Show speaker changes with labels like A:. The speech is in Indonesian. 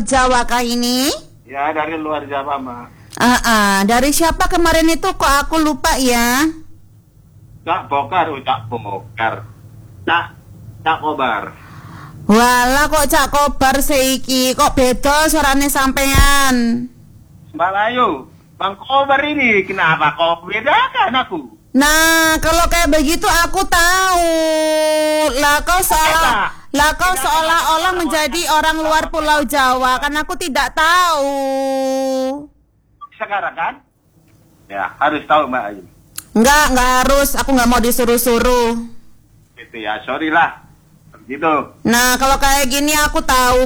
A: luar Jawa kah ini?
B: Ya, dari luar Jawa, Mak.
A: Dari siapa kemarin itu kok aku lupa ya?
B: Cak Bokar. Cak Kobar.
A: Walah kok Cak Kobar seiki, kok beda suarane sampean.
B: Malayu, Bang Kobar ini kenapa kok bedakan aku?
A: Nah, kalau kayak begitu aku tahu. Lah kau seolah-olah menjadi orang luar Pulau Jawa, kan aku tidak tahu.
B: Sekarang kan? Ya, harus tahu Mbak Ayu.
A: Enggak harus, aku nggak mau disuruh-suruh.
B: Gitu ya, sorry lah. Gitu.
A: Nah, kalau kayak gini aku tahu